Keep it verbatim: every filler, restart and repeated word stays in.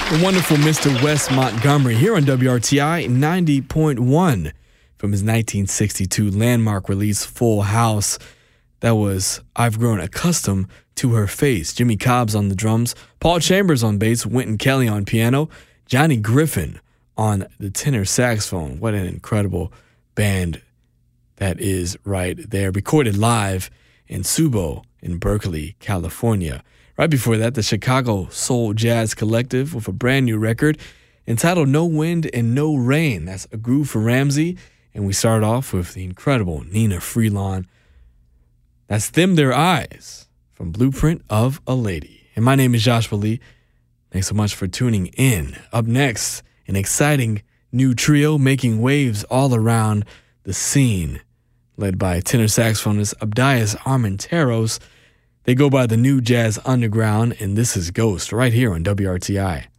The wonderful Mister Wes Montgomery here on W R T I ninety point one from his nineteen sixty-two landmark release Full House. That was I've Grown Accustomed to Her Face. Jimmy Cobbs on the drums, Paul Chambers on bass, Wynton Kelly on piano, Johnny Griffin on the tenor saxophone. What an incredible band that is right there. Recorded live in Subo in Berkeley, California. Right before that, the Chicago Soul Jazz Collective with a brand new record entitled No Wind and No Rain. That's A Groove for Ramsey. And we start off with the incredible Nina Freelon. That's Them Their Eyes from Blueprint of a Lady. And my name is Joshua Lee. Thanks so much for tuning in. Up next, an exciting new trio making waves all around the scene, led by tenor saxophonist Abdias Armenteros. They go by the New Jazz Underground, and this is Ghost right here on W R T I.